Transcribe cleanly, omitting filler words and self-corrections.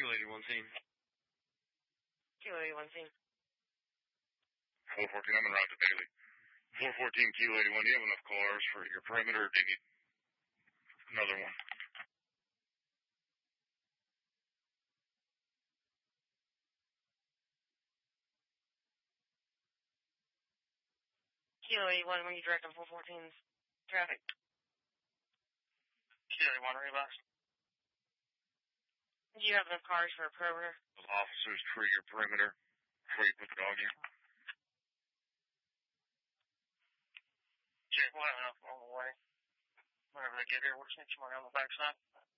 Q81 team. Q81 team. 414, I'm en route to Bailey. 414 Q81, do you have enough cars for your perimeter, or do you need another one? Q81, when you directing 414's traffic? Q81, Reeboks. Do you have enough cars for a perimeter? Officers for your perimeter before you put the dog in. Check, we'll have enough on the way. Whenever they get here, we'll send somebody on the backside.